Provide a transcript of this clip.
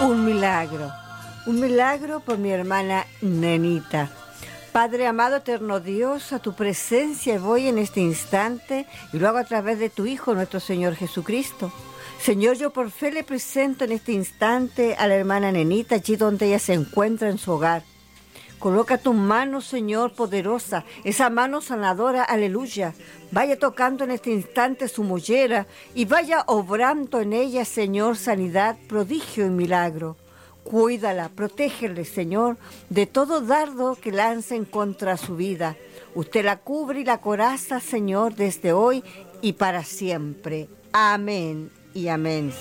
Un milagro por mi hermana Nenita. Padre amado, eterno Dios, a tu presencia voy en este instante y lo hago a través de tu Hijo, nuestro Señor Jesucristo. Señor, yo por fe le presento en este instante a la hermana Nenita, allí donde ella se encuentra en su hogar. Coloca tu mano, Señor, poderosa, esa mano sanadora, aleluya. Vaya tocando en este instante su mollera y vaya obrando en ella, Señor, sanidad, prodigio y milagro. Cuídala, protégele, Señor, de todo dardo que lancen contra su vida. Usted la cubre y la coraza, Señor, desde hoy y para siempre. Amén y amén.